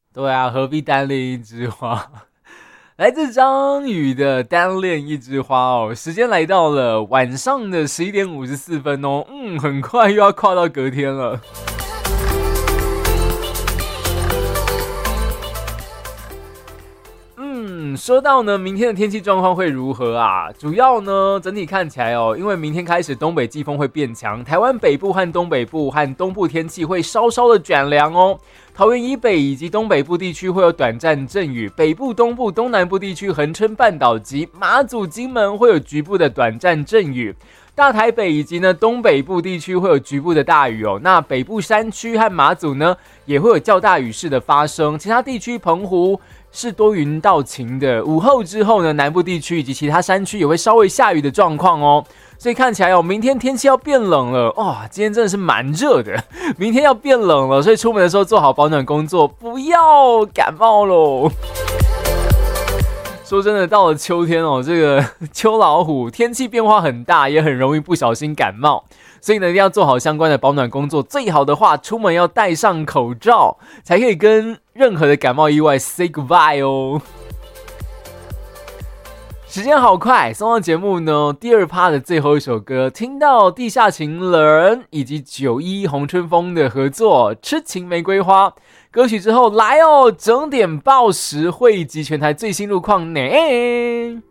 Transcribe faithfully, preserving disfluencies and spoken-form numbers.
对啊，何必单恋一枝花？来自张宇的单恋一枝花哦，时间来到了晚上的十一点五十四分哦，嗯，很快又要跨到隔天了。嗯，说到呢，明天的天气状况会如何啊？主要呢，整体看起来哦，因为明天开始东北季风会变强，台湾北部和东北部和东部天气会稍稍的转凉哦。桃园以北以及东北部地区会有短暂阵雨，北部、东部、东南部地区、恒春半岛及马祖、金门会有局部的短暂阵雨。大台北以及呢东北部地区会有局部的大雨哦，那北部山区和马祖呢也会有较大雨势的发生，其他地区澎湖是多云到晴的，午后之后呢南部地区以及其他山区也会稍微下雨的状况哦，所以看起来哦明天天气要变冷了哇，今天真的是蛮热的，明天要变冷了，所以出门的时候做好保暖工作，不要感冒咯。说真的，到了秋天哦，这个秋老虎天气变化很大，也很容易不小心感冒，所以呢，一定要做好相关的保暖工作。最好的话，出门要戴上口罩，才可以跟任何的感冒意外 say goodbye 哦。时间好快，送到节目呢第二趴的最后一首歌，听到地下情人以及九一红春风的合作《痴情玫瑰花》歌曲之后，来哦，整点报时汇集全台最新路况呢。